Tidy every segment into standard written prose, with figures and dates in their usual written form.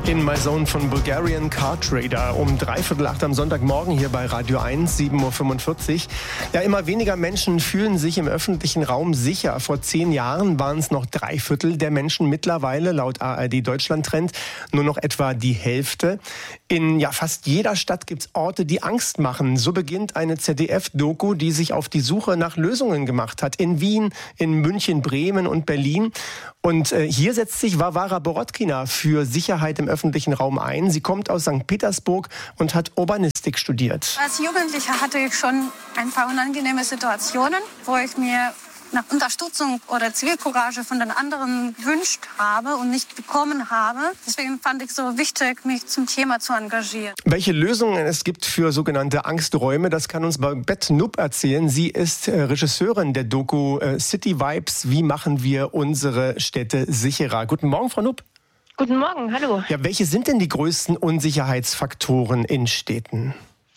In My Zone von Bulgarian Car Trader um 7:45 am Sonntagmorgen hier bei Radio 1, 7:45 Uhr. Ja, immer weniger Menschen fühlen sich im öffentlichen Raum sicher. Vor 10 Jahren waren es noch 3/4 der Menschen, mittlerweile laut ARD Deutschland Trend nur noch etwa die Hälfte. In fast jeder Stadt gibt es Orte, die Angst machen. So beginnt eine ZDF-Doku, die sich auf die Suche nach Lösungen gemacht hat. In Wien, in München, Bremen und Berlin. Und hier setzt sich Varvara Borotkina für Sicherheit im öffentlichen Raum ein. Sie kommt aus St. Petersburg und hat Urbanistik studiert. Als Jugendliche hatte ich schon ein paar unangenehme Situationen, wo ich mir nach Unterstützung oder Zivilcourage von den anderen gewünscht habe und nicht bekommen habe. Deswegen fand ich so wichtig, mich zum Thema zu engagieren. Welche Lösungen es gibt für sogenannte Angsträume, das kann uns Babette Nup erzählen. Sie ist Regisseurin der Doku City Vibes. Wie machen wir unsere Städte sicherer? Guten Morgen, Frau Nup. Guten Morgen, hallo. Ja, welche sind denn die größten Unsicherheitsfaktoren in Städten?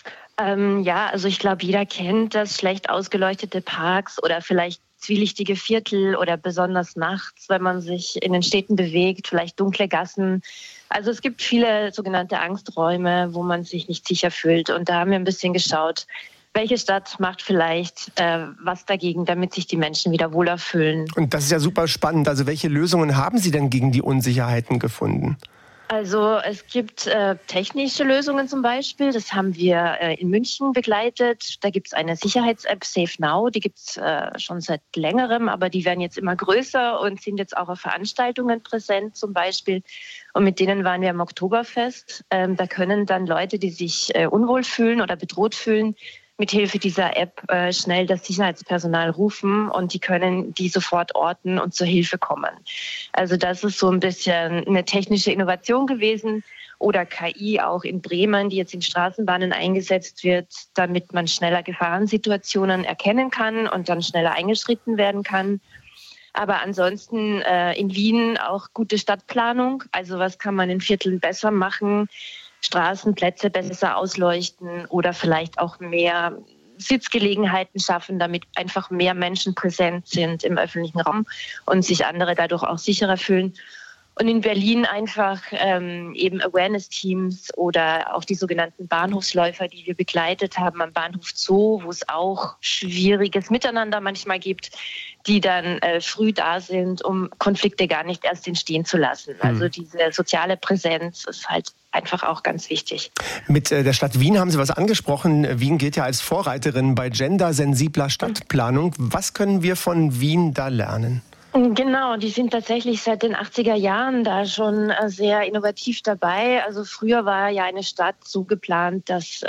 Also ich glaube, jeder kennt das, schlecht ausgeleuchtete Parks oder vielleicht zwielichtige Viertel oder besonders nachts, wenn man sich in den Städten bewegt, vielleicht dunkle Gassen. Also es gibt viele sogenannte Angsträume, wo man sich nicht sicher fühlt. Und da haben wir ein bisschen geschaut, welche Stadt macht vielleicht was dagegen, damit sich die Menschen wieder wohler fühlen. Und das ist ja super spannend. Also welche Lösungen haben Sie denn gegen die Unsicherheiten gefunden? Also es gibt technische Lösungen zum Beispiel, das haben wir in München begleitet. Da gibt es eine Sicherheits-App, Safe Now, die gibt es schon seit längerem, aber die werden jetzt immer größer und sind jetzt auch auf Veranstaltungen präsent zum Beispiel. Und mit denen waren wir am Oktoberfest. Da können dann Leute, die sich unwohl fühlen oder bedroht fühlen, mithilfe dieser App schnell das Sicherheitspersonal rufen und die können die sofort orten und zur Hilfe kommen. Also das ist so ein bisschen eine technische Innovation gewesen. Oder KI auch in Bremen, die jetzt in Straßenbahnen eingesetzt wird, damit man schneller Gefahrensituationen erkennen kann und dann schneller eingeschritten werden kann. Aber ansonsten in Wien auch gute Stadtplanung. Also was kann man in Vierteln besser machen? Straßenplätze besser ausleuchten oder vielleicht auch mehr Sitzgelegenheiten schaffen, damit einfach mehr Menschen präsent sind im öffentlichen Raum und sich andere dadurch auch sicherer fühlen. Und in Berlin einfach eben Awareness-Teams oder auch die sogenannten Bahnhofsläufer, die wir begleitet haben am Bahnhof Zoo, wo es auch schwieriges Miteinander manchmal gibt, die dann früh da sind, um Konflikte gar nicht erst entstehen zu lassen. Also diese soziale Präsenz ist halt einfach auch ganz wichtig. Mit der Stadt Wien haben Sie was angesprochen. Wien gilt ja als Vorreiterin bei gendersensibler Stadtplanung. Was können wir von Wien da lernen? Genau, die sind tatsächlich seit den 80er Jahren da schon sehr innovativ dabei. Also früher war ja eine Stadt so geplant, dass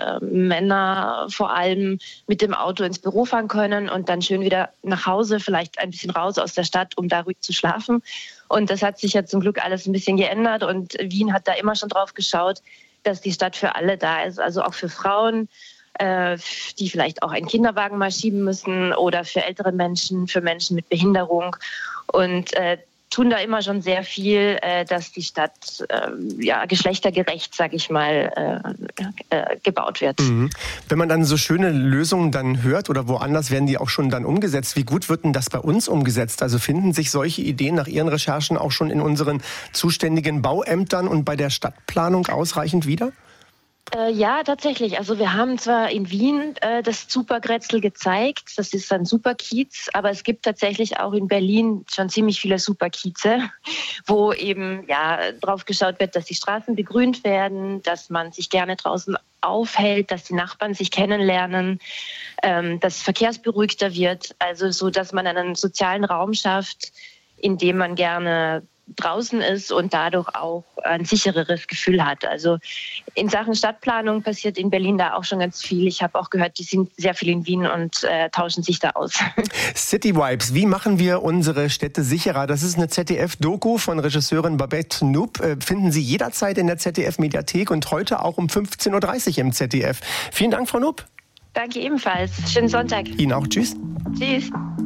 Männer vor allem mit dem Auto ins Büro fahren können und dann schön wieder nach Hause, vielleicht ein bisschen raus aus der Stadt, um da ruhig zu schlafen. Und das hat sich ja zum Glück alles ein bisschen geändert und Wien hat da immer schon drauf geschaut, dass die Stadt für alle da ist, also auch für Frauen, die vielleicht auch einen Kinderwagen mal schieben müssen oder für ältere Menschen, für Menschen mit Behinderung und tun da immer schon sehr viel, dass die Stadt geschlechtergerecht, sag ich mal, gebaut wird. Mhm. Wenn man dann so schöne Lösungen dann hört oder woanders werden die auch schon dann umgesetzt, wie gut wird denn das bei uns umgesetzt? Also finden sich solche Ideen nach Ihren Recherchen auch schon in unseren zuständigen Bauämtern und bei der Stadtplanung ausreichend wieder? Ja, tatsächlich. Also wir haben zwar in Wien das Supergrätzl gezeigt, das ist ein Superkiez, aber es gibt tatsächlich auch in Berlin schon ziemlich viele Superkieze, wo eben drauf geschaut wird, dass die Straßen begrünt werden, dass man sich gerne draußen aufhält, dass die Nachbarn sich kennenlernen, dass verkehrsberuhigter wird, also so, dass man einen sozialen Raum schafft, in dem man gerne draußen ist und dadurch auch ein sichereres Gefühl hat. Also in Sachen Stadtplanung passiert in Berlin da auch schon ganz viel. Ich habe auch gehört, die sind sehr viel in Wien und tauschen sich da aus. City Vibes, wie machen wir unsere Städte sicherer? Das ist eine ZDF-Doku von Regisseurin Babette Nup. Finden Sie jederzeit in der ZDF-Mediathek und heute auch um 15:30 Uhr im ZDF. Vielen Dank, Frau Nup. Danke ebenfalls. Schönen Sonntag. Ihnen auch. Tschüss. Tschüss.